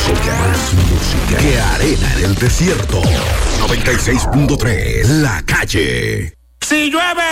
Más música que arena en el desierto. 96.3, La Calle. Si llueve,